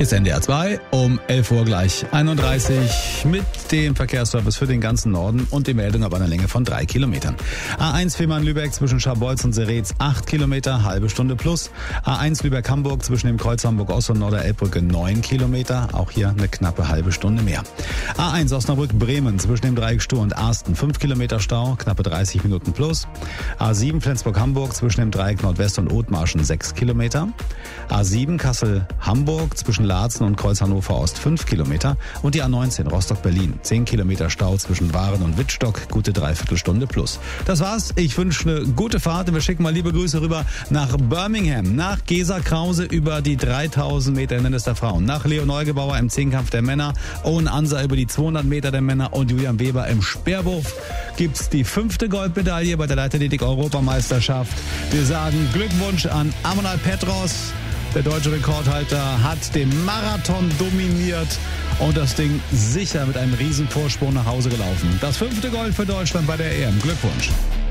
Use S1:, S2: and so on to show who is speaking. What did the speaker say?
S1: ist NDR 2 um 11 Uhr gleich 31 mit dem Verkehrsservice für den ganzen Norden und die Meldung ab einer Länge von 3 Kilometern. A1 Fehmarn-Lübeck zwischen Scharbeutz und Seretz 8 Kilometer, halbe Stunde plus. A1 Lübeck-Hamburg zwischen dem Kreuz Hamburg-Ost und Norderelbbrücke 9 Kilometer, auch hier eine knappe halbe Stunde mehr. A1 Osnabrück-Bremen zwischen dem Dreieck Stur und Arsten 5 Kilometer Stau, knappe 30 Minuten plus. A7 Flensburg-Hamburg zwischen dem Dreieck Nordwest und Othmarschen 6 Kilometer. A7 Kassel-Hamburg zwischen Laatzen und Kreuz Hannover-Ost 5 Kilometer und die A19 Rostock-Berlin 10 Kilometer Stau zwischen Waren und Wittstock, gute Dreiviertelstunde plus. Das war's. Ich wünsche eine gute Fahrt und wir schicken mal liebe Grüße rüber nach Birmingham, nach Gesa Krause über die 3000 Meter Hindernis der Frauen, nach Leo Neugebauer im Zehnkampf der Männer, Owen Ansa über die 200 Meter der Männer und Julian Weber im Speerwurf. Gibt's die 5. Goldmedaille bei der Leichtathletik-Europameisterschaft. Wir sagen Glückwunsch an Amonal Petros. Der deutsche Rekordhalter hat den Marathon dominiert und das Ding sicher mit einem riesen Vorsprung nach Hause gelaufen. Das 5. Gold für Deutschland bei der EM. Glückwunsch.